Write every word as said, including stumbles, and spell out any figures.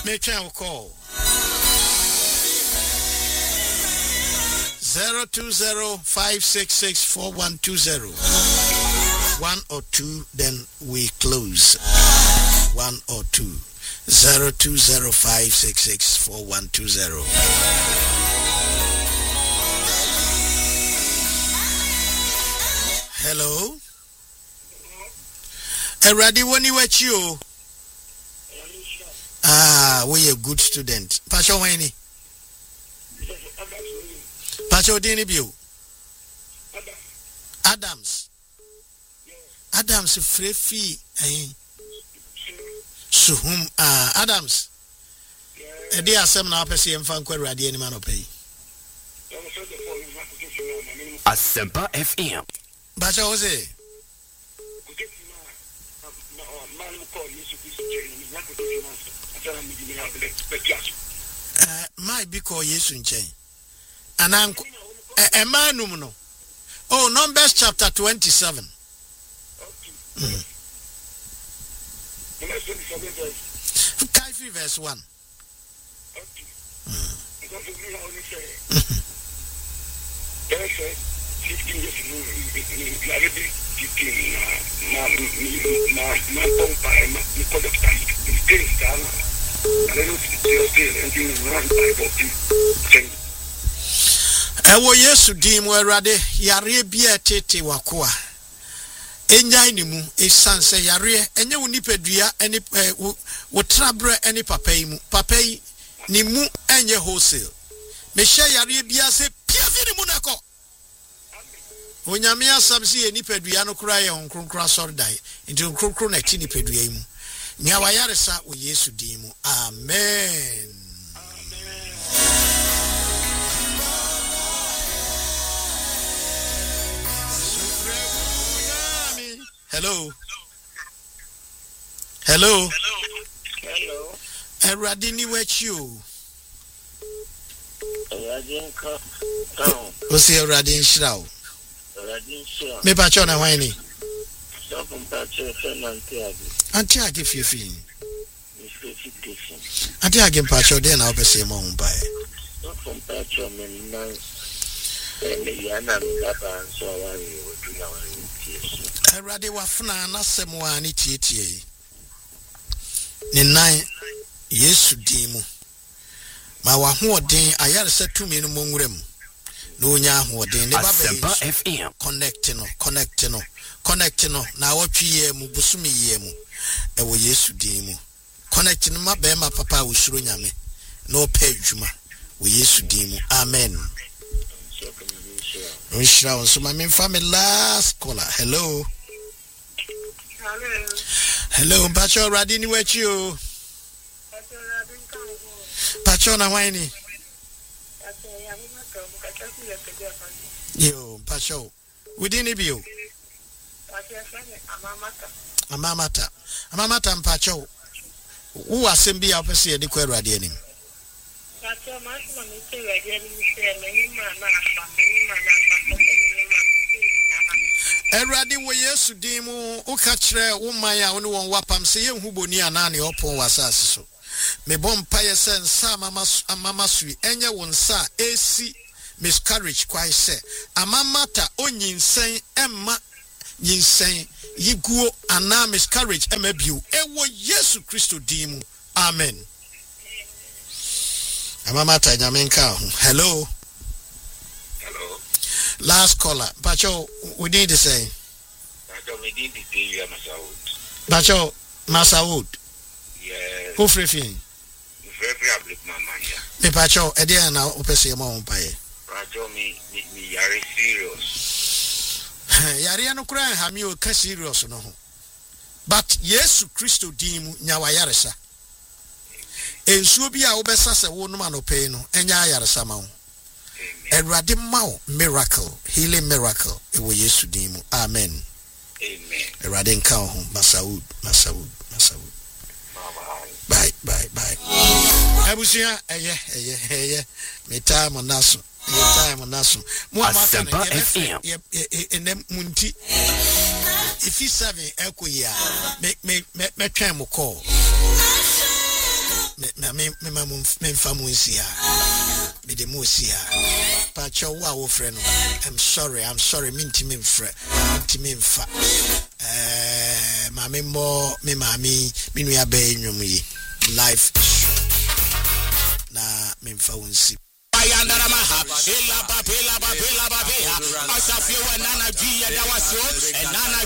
Make a call. Zero two zero five six six four one two zero. One or two, then we close. One or two. Zero two zero five six six four one two zero. Hello. Eradi woni wachi o. Ah, we a good student. Pacho wani. Pacho dini bio. Adams. Adams frefi eh. Suhum ah Adams. E dey asem na apese emfa nkwa Eradi ani ma no pay. Asempa F M. Pacho o say Uh, my because Yesu nchen. Ananko e manum no. Oh, Numbers chapter twenty-seven. Okay. Mm. Kaifi verse one. Okay. Mm. Ewo Yesu dim Erade yare bia tete wakoa enya ni mu esanse yare enye wo nipadua eni wo trabre eni papai mu papai ni mu enye wholesale me hye yare bia se piafi ni mu nako onyame asam se nipadua no kura ye honkronkra sordai nti honkronkro na ti nipadua mu nya wayare sa wo Yesu dim mu amen. Hello. Hello. Hello. Eradi ni wechi o. Eradi nka town. O si Eradi nshira o. Eradi nshira. Me pa cho na hwan ni? So kumpa cho fe na ntiagi. Anti age fiefi. Mi fiefi station. Anti age mpa cho de na opese mo mpa e. So kumpa cho me na me yana ngaba so awari odu na wari. Erade wafuna anasem wa ani tietie ne nan Yesu dimu ma wa hoden ayare setumi no monwuram na onya hoden ne baba F M connect no connect no connect no na wotwie mu busumi ye mu e wo Yesu dimu connect no ma be ma papa wo suro nyame na opa adwuma wo Yesu dimu amen. Rishra so my family last caller. Hello. Hello. Hello, Pacho Eradi ni wechi o. Pacho na wani. Yo, Pacho. Within it you. Amamata. Amamata Pacho. Who are sembi apese de kwa Eradi ani. Pacho masma mi se Eradi ani mi se meni mana afa meni mana afa. Eradi wo Yesu dimu uka kire wo man ya woni won wapam se yenhu boni ana ne opon wasase so me bom paye se nsa mama mama sui enye wo nsa esi miscarriage kwai se amamata onyinsen emma nyinsen yiguo ana miscarriage emma biu ewo Yesu Kristo dimu amen. Amamata nyamenka. Hello. Last caller. Pacho, we need to say. Pacho, we need to say you are Masawood. Pacho, Masawood. Yes. Who free fin? Free free mama ya. Me Pacho, edia na upesi mo umpaye. Pacho, me me me yare serious. Yare anu kura hami o ka serious no ho. But Yesu Kristo dimu nyawa yare sa. Ensuo bi a obesa se wo no ma no pay no enya yare sa ma wo. Eradi mao miracle, healing miracle. Ewo Yesu dimu. Amen. Amen. Eradi nka ho Masawood, Masawood, Masawood. Bye, bye, bye. Abusia, eye, eye, eye. Me time on naso. Me time on naso. Mo amaka na F M. Enem munti. If you seven eko ya, me me me me try mo call. Me me me me ma mo memfa mo nsi ha me de mo si ha pa cho wa wo frɛ no I'm sorry I'm sorry mintimi mfrɛ mintimi mfa eh ma me mo me ma mi me nua ba enwum yi life na memfa wo nsi Ayandara maha, ela babela babela babela, asafie wa nana jia dawasio, nana